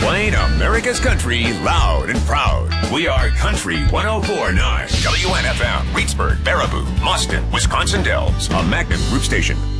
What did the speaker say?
Playing America's country loud and proud. We are Country 104.9 WNFM, Reedsburg, Baraboo, Austin, Wisconsin Dells, a Magnum Group station.